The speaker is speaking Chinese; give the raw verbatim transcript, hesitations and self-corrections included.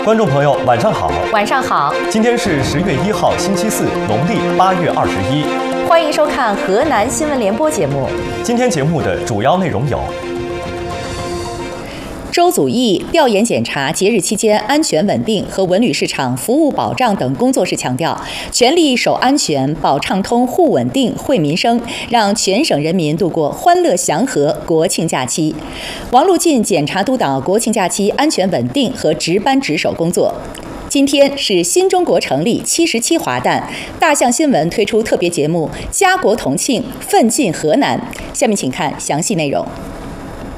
观众朋友，晚上好！ 晚上好！ 今天是十月一号，星期四，农历八月二十一。 欢迎收看河南新闻联播节目。 今天节目的主要内容有： 周祖义调研检查节日期间安全稳定和文旅市场服务保障等工作时强调，全力守安全、保畅通、护稳定、惠民生，让全省人民度过欢乐祥和国庆假期。王路进检查督导国庆假期安全稳定和值班值守工作。今天是新中国成立七十七华诞，大象新闻推出特别节目《家国同庆，奋进河南》。下面请看详细内容。